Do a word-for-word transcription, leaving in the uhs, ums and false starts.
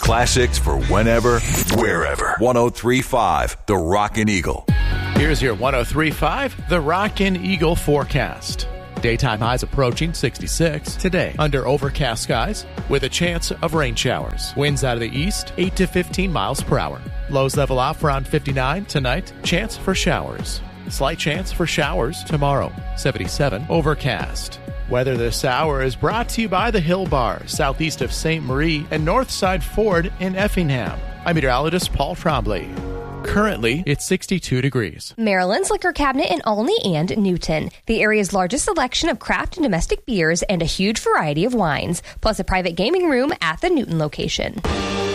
Classics for whenever, wherever. one oh three point five The Rockin' Eagle. Here's your one oh three point five The Rockin' Eagle forecast. Daytime highs approaching sixty-six today under overcast skies with a chance of rain showers. Winds out of the east, eight to fifteen miles per hour. Lows level off around fifty-nine tonight. Chance for showers. Slight chance for showers tomorrow. seventy-seven overcast. Weather this hour is brought to you by the Hill Bar, southeast of Saint Marie and Northside Ford in Effingham. I'm meteorologist Paul Trombley. Currently, it's sixty-two degrees. Maryland's Liquor Cabinet in Olney and Newton. The area's largest selection of craft and domestic beers and a huge variety of wines, plus a private gaming room at the Newton location.